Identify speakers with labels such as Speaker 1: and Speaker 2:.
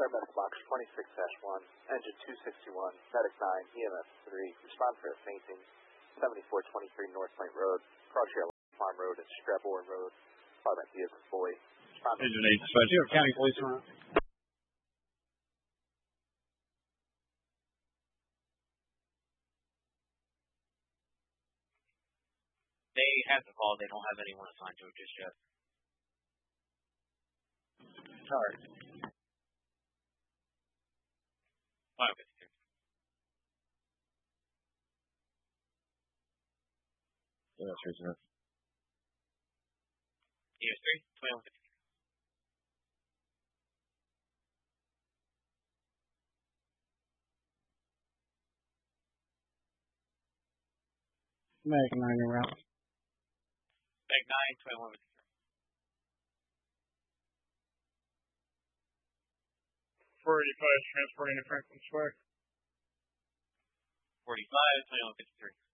Speaker 1: Paramedic Box 26-1, Engine 261, Medic 9, EMS 3, respond for a fainting, 7423 North Point Road, Crossrail Farm Road, and Strabor Road, Department Vehicle Boy.
Speaker 2: Engine 8, dispatch. New York County Police around.
Speaker 3: They have the call. They don't have anyone assigned to it just yet.
Speaker 2: Sorry.
Speaker 3: Final 52.
Speaker 2: Yeah, that's right.
Speaker 3: ES 3, 2153.
Speaker 2: Medic 9 around.
Speaker 3: Meg 9, 2153.
Speaker 4: 485 transporting to Franklin Square.
Speaker 3: 45, 2153.